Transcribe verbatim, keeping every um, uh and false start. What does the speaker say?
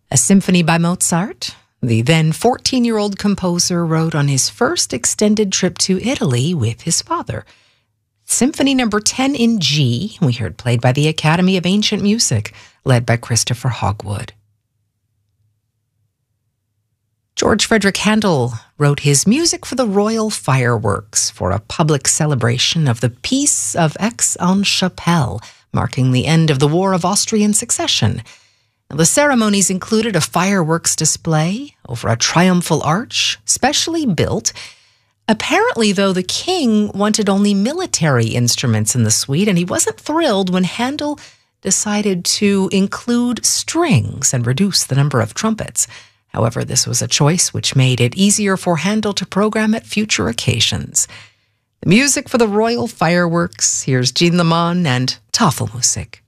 A symphony by Mozart, the then fourteen-year-old composer wrote on his first extended trip to Italy with his father. Symphony number ten in G, we heard played by the Academy of Ancient Music, led by Christopher Hogwood. George Frederick Handel wrote his music for the royal fireworks for a public celebration of the Peace of Aix-en-Chapelle, marking the end of the War of Austrian Succession. The ceremonies included a fireworks display over a triumphal arch, specially built. Apparently, though, the king wanted only military instruments in the suite, and he wasn't thrilled when Handel decided to include strings and reduce the number of trumpets. However, this was a choice which made it easier for Handel to program at future occasions. The music for the royal fireworks, here's Jean Lemon and Tafelmusik.